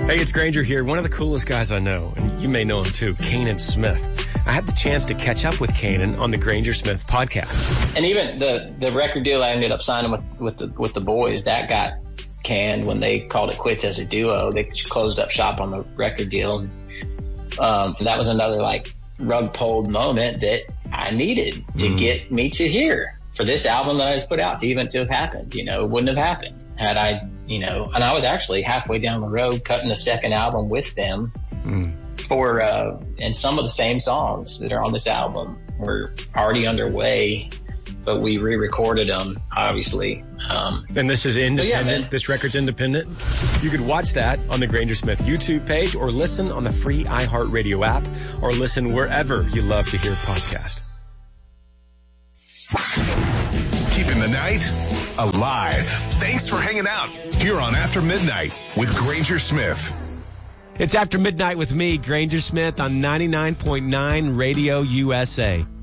Hey, it's Granger here. One of the coolest guys I know, and you may know him too, Kanan Smith. I had the chance to catch up with Kanan on the Granger Smith podcast. And even the record deal I ended up signing with the boys, that got canned when they called it quits as a duo. They closed up shop on the record deal. And that was another like rug pulled moment that I needed to get me to here for this album that I just put out to even to have happened. You know, it wouldn't have happened had I, you know, and I was actually halfway down the road cutting the second album with them for, and some of the same songs that are on this album were already underway, but we re-recorded them, obviously. And this is independent? This record's independent? You could watch that on the Granger Smith YouTube page or listen on the free iHeartRadio app or listen wherever you love to hear podcasts. Keeping the night alive. Thanks for hanging out here on After Midnight with Granger Smith. It's After Midnight with me, Granger Smith, on 99.9 Radio USA.